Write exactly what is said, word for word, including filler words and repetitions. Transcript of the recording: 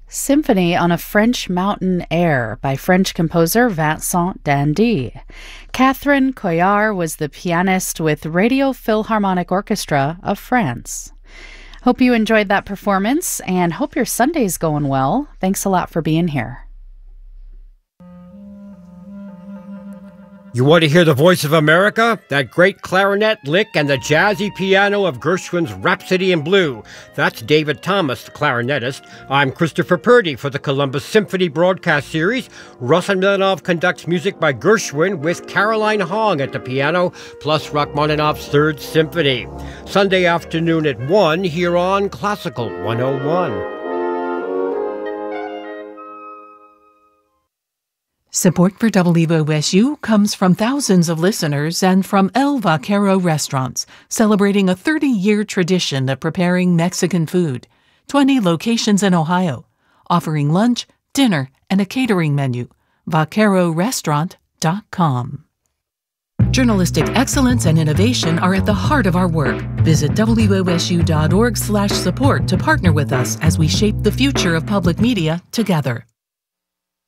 Symphony on a French Mountain Air by French composer Vincent d'Indy. Catherine Coillard was the pianist with Radio Philharmonic Orchestra of France. Hope you enjoyed that performance and hope your Sunday's going well. Thanks a lot for being here. You want to hear the voice of America? That great clarinet lick and the jazzy piano of Gershwin's Rhapsody in Blue. That's David Thomas, the clarinetist. I'm Christopher Purdy for the Columbus Symphony broadcast series. Russell Milanov conducts music by Gershwin with Caroline Hong at the piano, plus Rachmaninoff's Third Symphony. Sunday afternoon at one here on Classical one oh one. Support for W O S U comes from thousands of listeners and from El Vaquero Restaurants, celebrating a thirty-year tradition of preparing Mexican food. twenty locations in Ohio, offering lunch, dinner, and a catering menu. vaquero restaurant dot com. Journalistic excellence and innovation are at the heart of our work. Visit W O S U dot org slash support to partner with us as we shape the future of public media together.